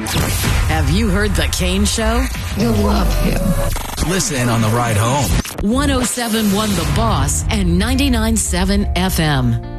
Have you heard The Kane Show? You'll love him. Listen on the ride home. 107.1 The Boss and 99.7 FM.